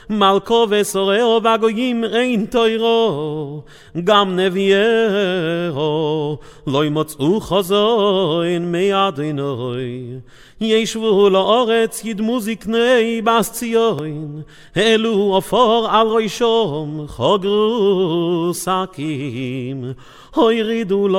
מלכו ושורהו והגויים אין תוירו, גם נביאהו לא ימצאו חזון מאדוני. ישבו לארץ ידמו זקני בס ציון, העלו עפר על ראשם, חגרו שקים, הורידו